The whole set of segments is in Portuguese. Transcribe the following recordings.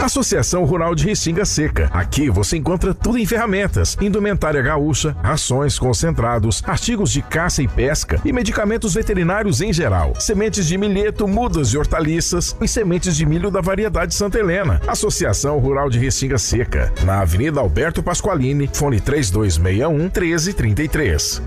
Associação Rural de Restinga Seca. Aqui você encontra tudo em ferramentas, indumentária gaúcha, rações, concentrados, artigos de caça e pesca e medicamentos veterinários em geral. Sementes de milheto, mudas e hortaliças e sementes de milho da variedade Santa Helena. Associação Rural de Restinga Seca. Na Avenida Alberto Pasqualini, fone 3261-1333.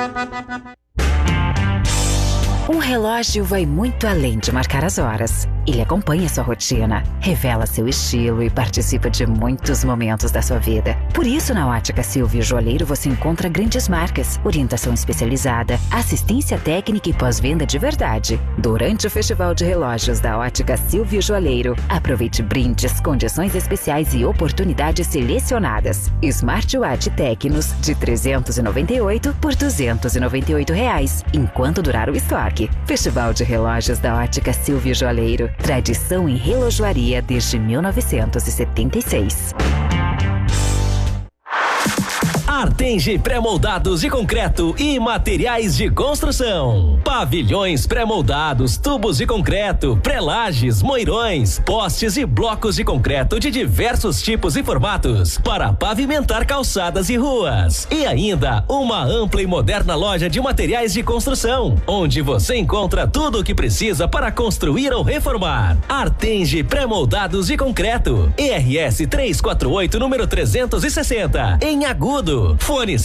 Um relógio vai muito além de marcar as horas. Ele acompanha sua rotina, revela seu estilo e participa de muitos momentos da sua vida. Por isso, na Ótica Silvio Joalheiro você encontra grandes marcas, orientação especializada, assistência técnica e pós-venda de verdade. Durante o Festival de Relógios da Ótica Silvio Joalheiro, aproveite brindes, condições especiais e oportunidades selecionadas. Smartwatch Tecnos de R$398 por R$298, enquanto durar o estoque. Festival de Relógios da Ótica Silvio Joalheiro. Tradição em relojoaria desde 1976. Artenge pré-moldados de concreto e materiais de construção. Pavilhões pré-moldados, tubos de concreto, pré-lajes, moirões, postes e blocos de concreto de diversos tipos e formatos para pavimentar calçadas e ruas. E ainda uma ampla e moderna loja de materiais de construção, onde você encontra tudo o que precisa para construir ou reformar. Artenge pré-moldados de concreto. ERS 348, número 360, em Agudo. Fone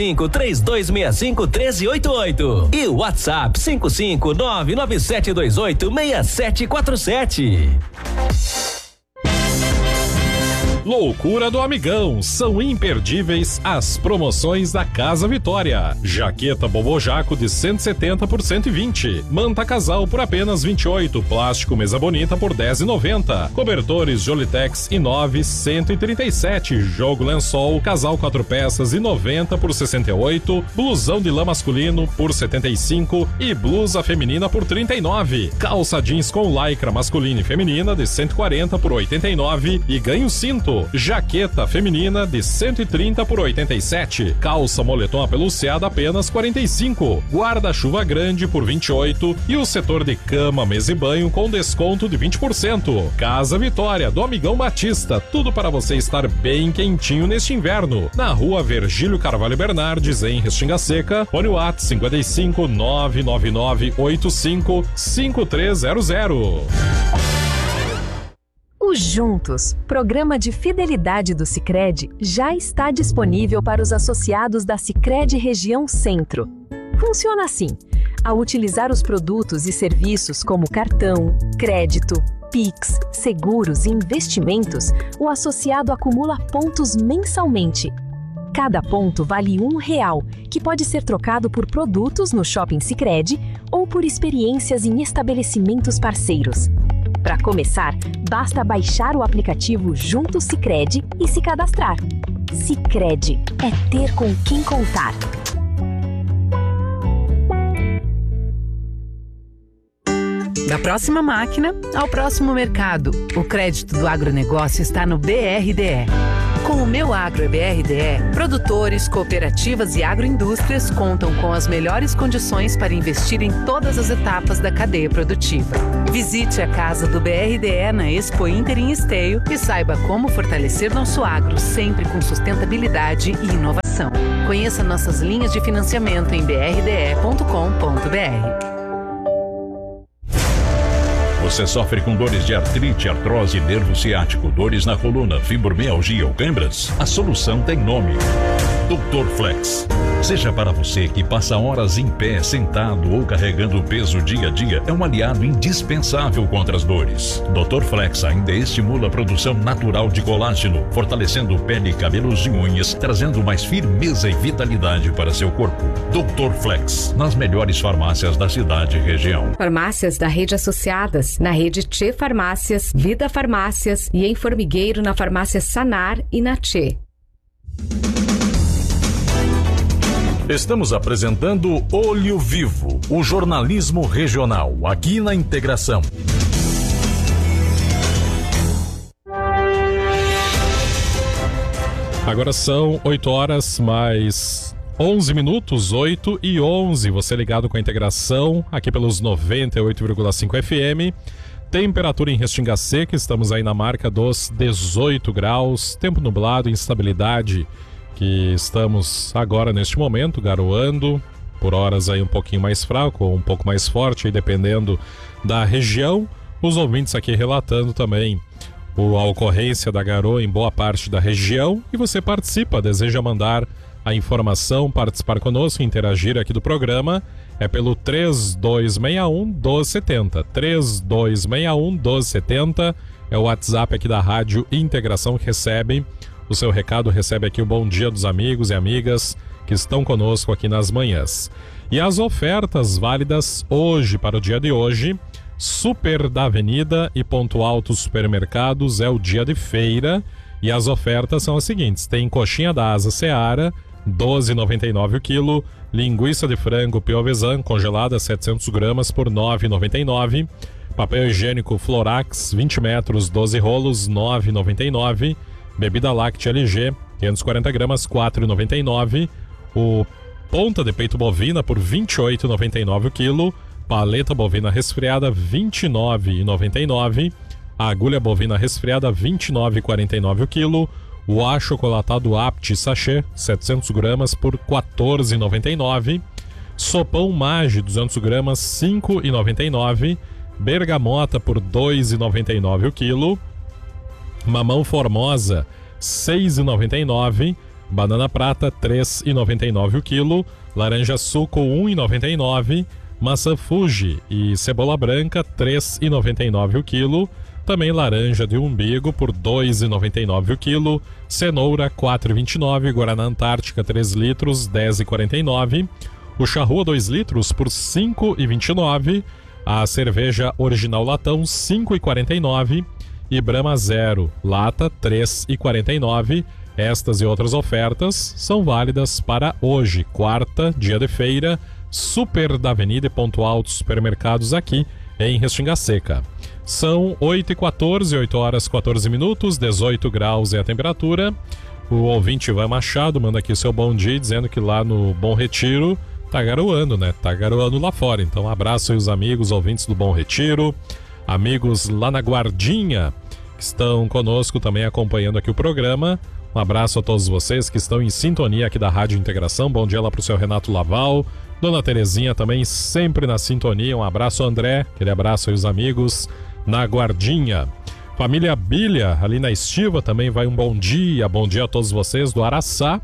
55-3265-1388 e WhatsApp 55997286747. Loucura do Amigão, são imperdíveis as promoções da Casa Vitória. Jaqueta Bobojaco de 170 por 120, manta casal por apenas 28, plástico mesa bonita por 10,90, cobertores Jolitex Inove 137, jogo lençol casal 4 peças e 90 por 68, blusão de lã masculino por 75 e blusa feminina por 39, calça jeans com lycra masculina e feminina de 140 por 89 e ganho cinto. Jaqueta feminina de 130 por 87, calça moletom apeluciada apenas 45, guarda-chuva grande por 28 e o setor de cama, mesa e banho com desconto de 20%. Casa Vitória, do Amigão Batista, tudo para você estar bem quentinho neste inverno. Na rua Virgílio Carvalho Bernardes, em Restinga Seca, fone WhatsApp 55 999 85 5300. O Juntos, programa de fidelidade do Sicredi, já está disponível para os associados da Sicredi Região Centro. Funciona assim: ao utilizar os produtos e serviços como cartão, crédito, Pix, seguros e investimentos, o associado acumula pontos mensalmente. Cada ponto vale R$1, que pode ser trocado por produtos no Shopping Sicredi ou por experiências em estabelecimentos parceiros. Para começar, basta baixar o aplicativo Junto Sicredi e se cadastrar. Sicredi é ter com quem contar. Da próxima máquina ao próximo mercado, o crédito do agronegócio está no BRDE. Com o Meu Agro é BRDE, produtores, cooperativas e agroindústrias contam com as melhores condições para investir em todas as etapas da cadeia produtiva. Visite a casa do BRDE na Expo Inter em Esteio e saiba como fortalecer nosso agro sempre com sustentabilidade e inovação. Conheça nossas linhas de financiamento em brde.com.br. Você sofre com dores de artrite, artrose, nervo ciático, dores na coluna, fibromialgia ou câimbras? A solução tem nome: Dr. Flex. Seja para você que passa horas em pé, sentado ou carregando peso dia a dia, é um aliado indispensável contra as dores. Dr. Flex ainda estimula a produção natural de colágeno, fortalecendo pele, cabelos e unhas, trazendo mais firmeza e vitalidade para seu corpo. Dr. Flex, nas melhores farmácias da cidade e região. Farmácias da rede associadas, na rede Tchê Farmácias, Vida Farmácias e em Formigueiro na farmácia Sanar e na Tchê. Estamos apresentando Olho Vivo, o jornalismo regional, aqui na Integração. Agora são 8 horas mais 11 minutos, 8 e 11. Você ligado com a Integração, aqui pelos 98,5 FM. Temperatura em Restinga Seca, estamos aí na marca dos 18 graus, tempo nublado, instabilidade que estamos agora neste momento, garoando, por horas aí um pouquinho mais fraco ou um pouco mais forte, aí dependendo da região. Os ouvintes aqui relatando também a ocorrência da garoa em boa parte da região, e você participa, deseja mandar a informação, participar conosco, interagir aqui do programa, é pelo 3261-1270. 3261-1270 é o WhatsApp aqui da Rádio Integração, que recebe o seu recado, recebe aqui o bom dia dos amigos e amigas que estão conosco aqui nas manhãs. E as ofertas válidas hoje, para o dia de hoje: Super da Avenida e Ponto Alto Supermercados, é o dia de feira, e as ofertas são as seguintes: tem coxinha da Asa Seara, R$12,99 o quilo, linguiça de frango piovesan congelada 700 gramas por R$9,99, papel higiênico Florax 20 metros 12 rolos R$9,99, bebida láctea LG 540 gramas R$4,99, o ponta de peito bovina por R$28,99 o quilo, paleta bovina resfriada R$29,99, agulha bovina resfriada R$29,49 o quilo, o achocolatado Apt sachê 700 gramas por R$14,99, sopão Mage 200 gramas R$5,99, bergamota por R$2,99 o quilo, mamão Formosa R$6,99, banana prata R$3,99 o quilo, laranja suco R$1,99, maçã Fuji e cebola branca R$3,99 o quilo, também laranja de umbigo por R$2,99 o quilo, cenoura R$4,29, Guaraná Antártica 3 litros R$10,49, o charrua 2 litros por R$5,29, a cerveja original latão R$5,49 e Brahma Zero lata R$3,49. Estas e outras ofertas são válidas para hoje, quarta, dia de feira, Super da Avenida e Ponto Alto Supermercados aqui em Restinga Seca. São 8h14, 8 horas 14 minutos, 18 graus é a temperatura. O ouvinte Ivan Machado manda aqui o seu bom dia, dizendo que lá no Bom Retiro tá garoando, né? Tá garoando lá fora. Então um abraço aí os amigos ouvintes do Bom Retiro, amigos lá na Guardinha que estão conosco também acompanhando aqui o programa. Um abraço a todos vocês que estão em sintonia aqui da Rádio Integração. Bom dia lá pro seu Renato Laval, Dona Terezinha também sempre na sintonia. Um abraço, André, aquele abraço aí os amigos na Guardinha. Família Bilha ali na Estiva também vai um bom dia a todos vocês do Araçá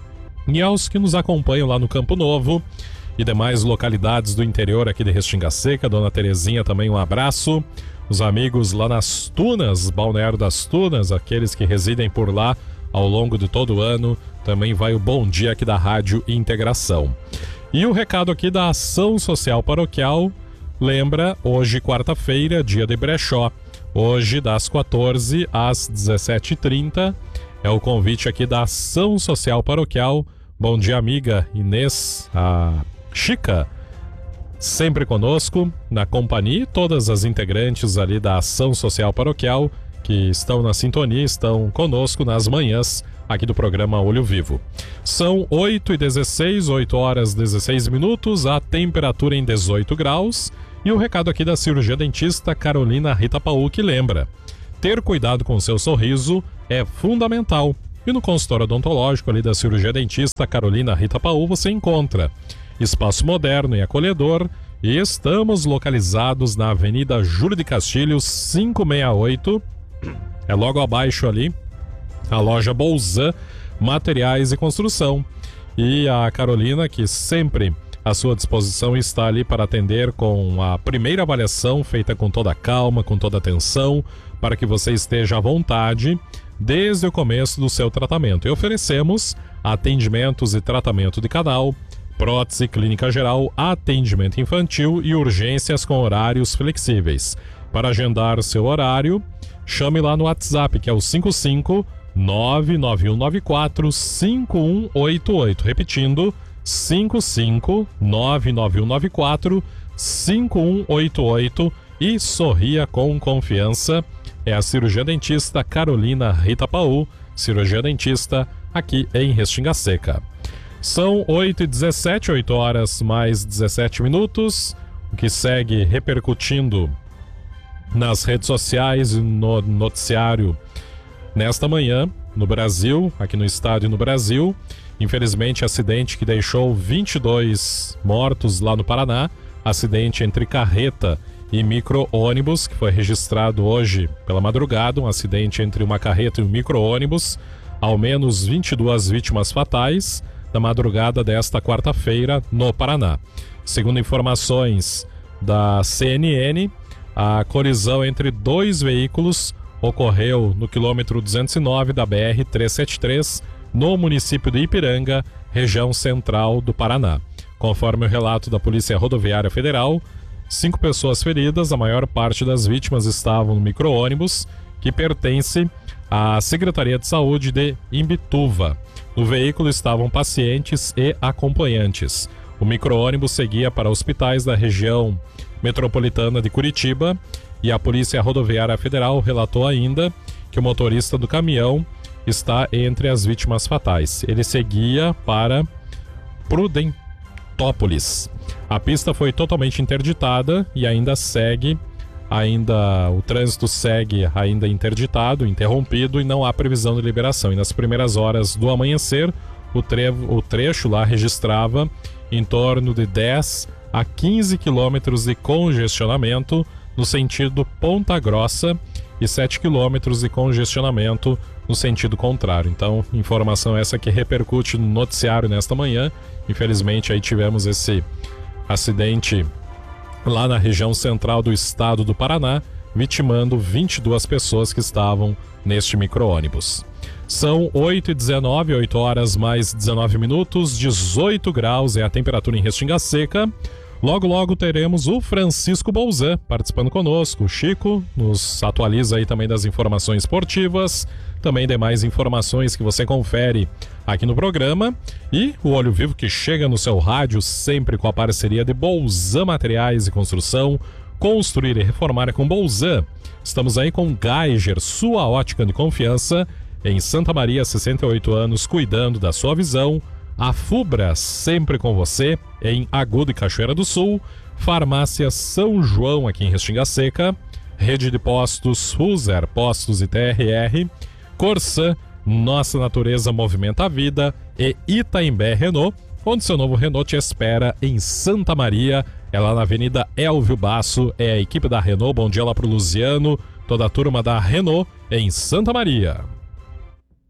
e aos que nos acompanham lá no Campo Novo e demais localidades do interior aqui de Restinga Seca. Dona Terezinha também um abraço. Os amigos lá nas Tunas, Balneário das Tunas, aqueles que residem por lá ao longo de todo o ano, também vai o bom dia aqui da Rádio Integração. E o recado aqui da Ação Social Paroquial, lembra, hoje quarta-feira, dia de brechó. Hoje das 14 às 17h30 é o convite aqui da Ação Social Paroquial. Bom dia, amiga Inês, a Chica, sempre conosco na companhia, todas as integrantes ali da Ação Social Paroquial que estão na sintonia, estão conosco nas manhãs aqui do programa Olho Vivo. São 8h16, 8 horas 16 minutos, a temperatura em 18 graus. E o recado aqui da cirurgia dentista Carolina Rita Paú, que lembra: ter cuidado com o seu sorriso é fundamental. E no consultório odontológico ali da cirurgia dentista Carolina Rita Paú você encontra espaço moderno e acolhedor, e estamos localizados na Avenida Júlio de Castilhos 568, é logo abaixo ali a loja Bolzan Materiais e Construção. E a Carolina, que sempre à sua disposição, está ali para atender com a primeira avaliação feita com toda a calma, com toda a atenção, para que você esteja à vontade desde o começo do seu tratamento. E oferecemos atendimentos e tratamento de canal, prótese, clínica geral, atendimento infantil e urgências com horários flexíveis. Para agendar seu horário, chame lá no WhatsApp, que é o 55991945188. Repetindo, 55991945188, e sorria com confiança. É a cirurgia dentista Carolina Rita Paú, cirurgia dentista aqui em Restinga Seca. São 8h17, 8 horas mais 17 minutos, o que segue repercutindo nas redes sociais e no noticiário nesta manhã, no Brasil, aqui no estado e no Brasil. Infelizmente, acidente que deixou 22 mortos lá no Paraná, acidente entre carreta e micro-ônibus, que foi registrado hoje pela madrugada, um acidente entre uma carreta e um micro-ônibus, ao menos 22 vítimas fatais, na madrugada desta quarta-feira, no Paraná. Segundo informações da CNN, a colisão entre dois veículos ocorreu no quilômetro 209 da BR-373, no município de Ipiranga, região central do Paraná. Conforme o relato da Polícia Rodoviária Federal, 5 pessoas feridas, a maior parte das vítimas estavam no micro-ônibus, que pertence à Secretaria de Saúde de Imbituva. No veículo estavam pacientes e acompanhantes. O micro-ônibus seguia para hospitais da região metropolitana de Curitiba e a Polícia Rodoviária Federal relatou ainda que o motorista do caminhão está entre as vítimas fatais. Ele seguia para Prudentópolis. A pista foi totalmente interditada e o trânsito segue ainda interditado, interrompido, e não há previsão de liberação. E nas primeiras horas do amanhecer, o trecho lá registrava em torno de 10 a 15 quilômetros de congestionamento no sentido Ponta Grossa e 7 quilômetros de congestionamento no sentido contrário. Então, informação essa que repercute no noticiário nesta manhã. Infelizmente, aí tivemos esse acidente lá na região central do estado do Paraná, vitimando 22 pessoas que estavam neste micro-ônibus. São 8h19, 8 horas mais 19 minutos, 18 graus é a temperatura em Restinga Seca. Logo, logo teremos o Francisco Bolzan participando conosco. O Chico nos atualiza aí também das informações esportivas, também demais informações que você confere aqui no programa. E o Olho Vivo que chega no seu rádio sempre com a parceria de Bolzan Materiais e Construção. Construir e reformar é com Bolzan. Estamos aí com Geiger, sua ótica de confiança, em Santa Maria, 68 anos, cuidando da sua visão. A Fubra, sempre com você, em Agudo e Cachoeira do Sul. Farmácia São João, aqui em Restinga Seca. Rede de postos Fuser, Postos e TRR. Corsã, nossa natureza movimenta a vida. E Itaimbé Renault, onde seu novo Renault te espera em Santa Maria. É lá na Avenida Elvio Basso, é a equipe da Renault. Bom dia lá pro Luciano, toda a turma da Renault em Santa Maria.